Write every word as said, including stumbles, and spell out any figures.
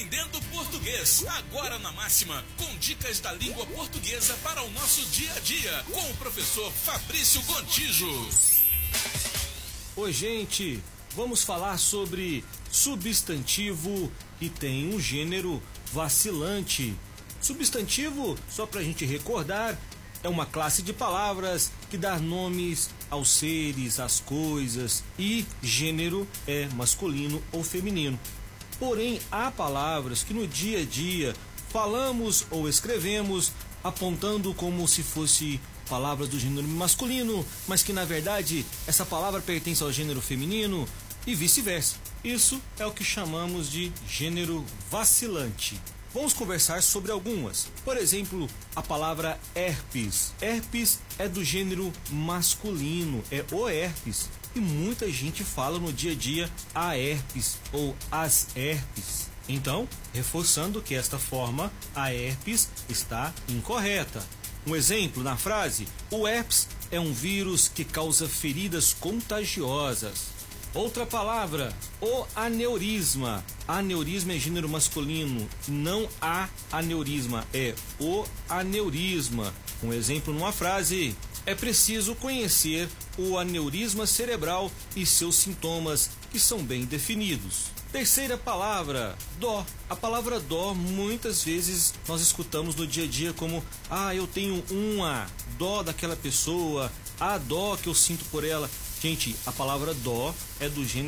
Aprendendo Português, agora na Máxima, com dicas da língua portuguesa para o nosso dia a dia, com o professor Fabrício Gontijo. Oi, gente, vamos falar sobre substantivo que tem um gênero vacilante. Substantivo, só para a gente recordar, é uma classe de palavras que dá nomes aos seres, às coisas, e gênero é masculino ou feminino. Porém, há palavras que no dia a dia falamos ou escrevemos apontando como se fosse palavras do gênero masculino, mas que na verdade essa palavra pertence ao gênero feminino e vice-versa. Isso é o que chamamos de gênero vacilante. Vamos conversar sobre algumas. Por exemplo, a palavra herpes. Herpes é do gênero masculino, é o herpes. E muita gente fala no dia a dia a herpes ou as herpes. Então, reforçando que esta forma, a herpes, está incorreta. Um exemplo na frase: o herpes é um vírus que causa feridas contagiosas. Outra palavra, o aneurisma. Aneurisma é gênero masculino, não há aneurisma, é o aneurisma. Um exemplo numa frase: é preciso conhecer o aneurisma cerebral e seus sintomas, que são bem definidos. Terceira palavra, dó. A palavra dó, muitas vezes nós escutamos no dia a dia como: ah, eu tenho uma dó daquela pessoa, a dó que eu sinto por ela. Gente, a palavra dó é do gênero